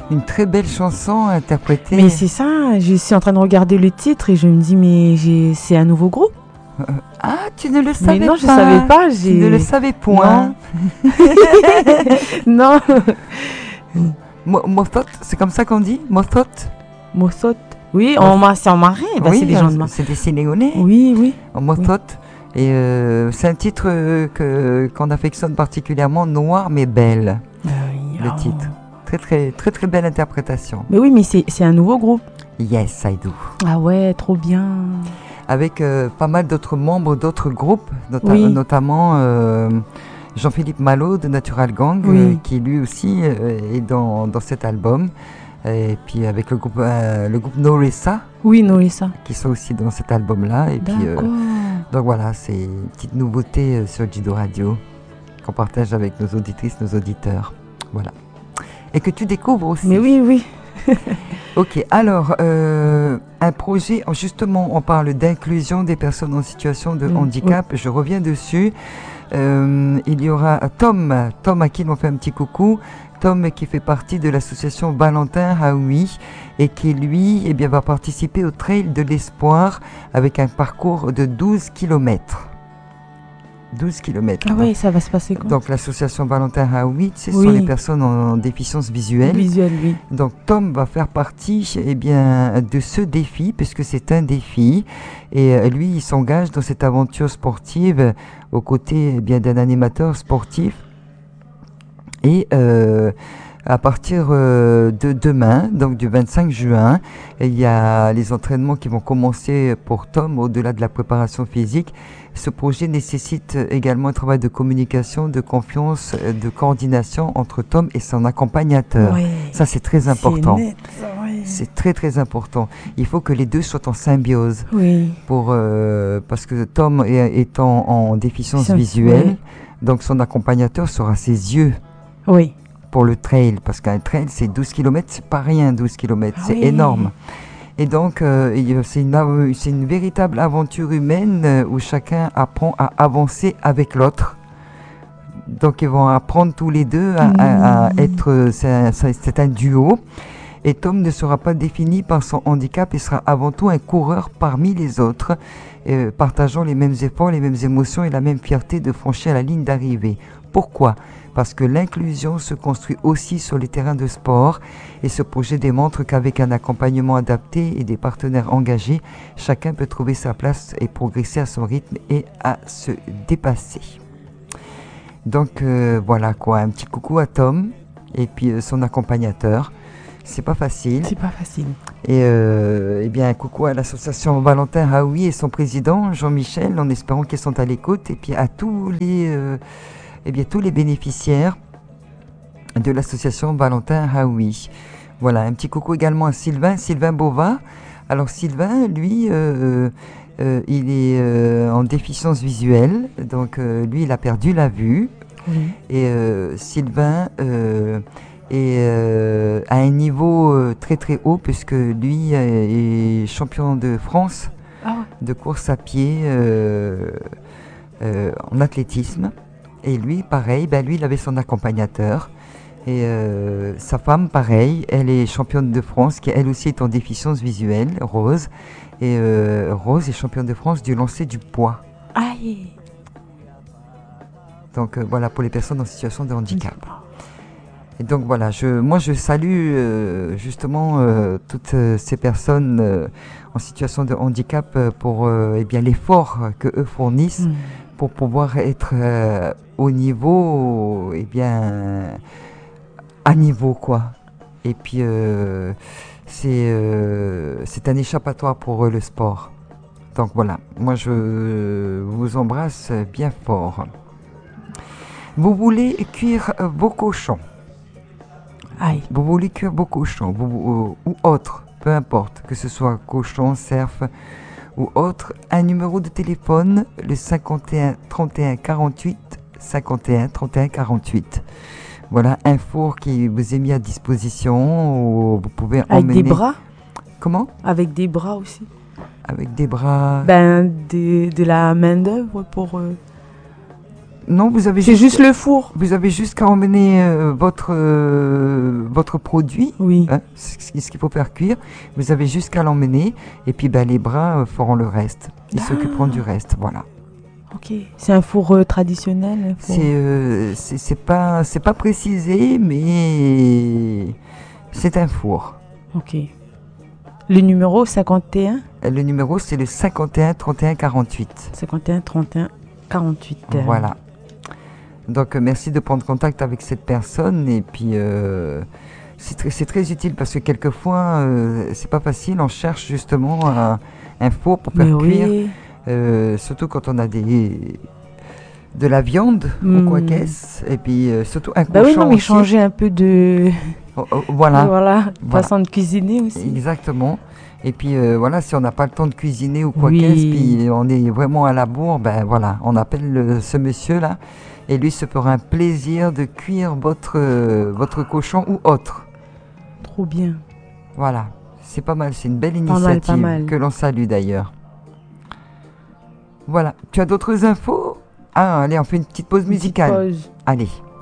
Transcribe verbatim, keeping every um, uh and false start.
Une très belle chanson interprétée. Mais c'est ça, je suis en train de regarder le titre et je me dis, mais j'ai... c'est un nouveau groupe. Euh, ah, tu ne le savais mais non, pas. je savais pas. J'ai... Tu ne le savais point. Non. non. Mothot, c'est comme ça qu'on dit Mothot. Mothot. Oui, en ma... c'est en marin. Bah, oui, c'est des gens de marin. C'est des Sénégalais. Oui, oui. En Mothot. Oui. Et euh, c'est un titre euh, que, qu'on affectionne particulièrement, Noir mais belle. Ah oui, le oh. titre. Très, très, très, très belle interprétation. Mais oui, mais c'est, c'est un nouveau groupe. Yes, I do. Ah ouais, trop bien. Avec euh, pas mal d'autres membres d'autres groupes, nota- oui. notamment euh, Jean-Philippe Malo de Natural Gang, oui. euh, qui lui aussi euh, est dans, dans cet album. Et puis avec le groupe, euh, le groupe Norissa. Oui, Norissa. Qui sont aussi dans cet album-là. Et puis, euh, donc voilà, c'est une petite nouveauté euh, sur Judo Radio qu'on partage avec nos auditrices, nos auditeurs. Voilà. Et que tu découvres aussi. Mais oui, oui. Ok, alors, euh, un projet, justement, on parle d'inclusion des personnes en situation de mmh, handicap. Oui. Je reviens dessus. Euh, il y aura Tom, Tom à qui l'on fait un petit coucou. Tom qui fait partie de l'association Valentin Haoui et qui lui eh bien, va participer au Trail de l'Espoir avec un parcours de douze kilomètres. douze kilomètres. Ah oui, ça va se passer quoi? Donc l'association Valentin Haoui, ce oui. sont les personnes en déficience visuelle. Visuelle, oui. Donc Tom va faire partie eh bien, de ce défi, puisque c'est un défi. Et euh, lui, il s'engage dans cette aventure sportive aux côtés eh bien, d'un animateur sportif. Et euh, à partir euh, de demain, donc du vingt-cinq juin, il y a les entraînements qui vont commencer pour Tom au-delà de la préparation physique. Ce projet nécessite également un travail de communication, de confiance, de coordination entre Tom et son accompagnateur. Oui, ça, c'est très important. C'est net, ça, oui. C'est très très important. Il faut que les deux soient en symbiose. Oui. Pour, euh, parce que Tom est, étant en déficience ça, visuelle, oui. donc son accompagnateur sera ses yeux. Oui. Pour le trail, parce qu'un trail, c'est douze kilomètres, c'est pas rien, douze kilomètres, ah c'est oui. énorme. Et donc, euh, c'est, une, c'est une véritable aventure humaine euh, où chacun apprend à avancer avec l'autre. Donc, ils vont apprendre tous les deux à, mmh. à, à être, c'est un, c'est un duo. Et Tom ne sera pas défini par son handicap, il sera avant tout un coureur parmi les autres, euh, partageant les mêmes efforts, les mêmes émotions et la même fierté de franchir la ligne d'arrivée. Pourquoi ? Parce que l'inclusion se construit aussi sur les terrains de sport et ce projet démontre qu'avec un accompagnement adapté et des partenaires engagés, chacun peut trouver sa place et progresser à son rythme et à se dépasser. Donc euh, voilà quoi, un petit coucou à Tom et puis euh, son accompagnateur. C'est pas facile. C'est pas facile. Et, euh, et bien un coucou à l'association Valentin Haoui et son président Jean-Michel, en espérant qu'ils sont à l'écoute, et puis à tous les euh, Eh bien, tous les bénéficiaires de l'association Valentin Haoui. Voilà, un petit coucou également à Sylvain, Sylvain Bova. Alors Sylvain, lui, euh, euh, il est euh, en déficience visuelle, donc euh, lui, il a perdu la vue. Oui. Et euh, Sylvain euh, est euh, à un niveau euh, très très haut, puisque lui euh, est champion de France ah. de course à pied euh, euh, en athlétisme. Et lui, pareil, ben lui, il avait son accompagnateur. Et euh, sa femme, pareil, elle est championne de France, qui elle aussi est en déficience visuelle, Rose. Et euh, Rose est championne de France du lancer du poids. Aïe. Donc euh, voilà, pour les personnes en situation de handicap. Et donc voilà, je, moi je salue euh, justement euh, toutes euh, ces personnes euh, en situation de handicap euh, pour euh, eh bien, l'effort que eux fournissent. Mm. Pour pouvoir être euh, au niveau, eh bien, à niveau, quoi. Et puis, euh, c'est, euh, c'est un échappatoire pour eux, le sport. Donc voilà, moi je vous embrasse bien fort. Vous voulez cuire vos cochons. Aïe. Vous voulez cuire vos cochons, vous, euh, ou autres, peu importe, que ce soit cochon, cerf, ou autre, un numéro de téléphone, le cinquante et un trente et un quarante-huit, cinquante et un trente et un quarante-huit. Voilà, un four qui vous est mis à disposition, où vous pouvez Avec emmener... Avec des bras ? Comment ? Avec des bras aussi. Avec des bras... Ben, de, de la main d'œuvre pour... Euh... Non, vous avez C'est juste... juste le four. Vous avez juste qu'à emmener euh, votre, euh, votre produit, Oui. hein, ce ce qu'il faut faire cuire. Vous avez jusqu'à l'emmener et puis ben, les bras euh, feront le reste. Ils Ah. s'occuperont du reste, voilà. Ok. C'est un four euh, traditionnel. un four- C'est euh, c'est c'est pas c'est pas précisé, mais c'est un four. Ok. Le numéro cinquante et un, Le numéro c'est le cinquante et un trente et un quarante-huit. cinquante et un, trente et un, quarante-huit. Voilà. Donc euh, merci de prendre contact avec cette personne et puis euh, c'est très, c'est très utile parce que quelquefois euh, c'est pas facile, on cherche justement un, un four pour faire Mais cuire, oui. euh, surtout quand on a des de la viande Hmm. ou quoi qu'est-ce, et puis euh, surtout un Bah oui, cochon non, mais aussi. changer un peu de. Oh, oh, voilà, Voilà. Voilà. Façon de cuisiner aussi. exactement. Et puis euh, voilà, si on n'a pas le temps de cuisiner ou quoi Oui. qu'est-ce, puis on est vraiment à la bourre, ben voilà, on appelle le- ce monsieur là, et lui se fera un plaisir de cuire votre euh, votre cochon ou autre. Trop bien. Voilà, c'est pas mal, c'est une belle Pas mal, initiative pas mal. que l'on salue d'ailleurs. Voilà, tu as d'autres infos? Ah, allez, on fait une petite pause Petite musicale. pause. Allez.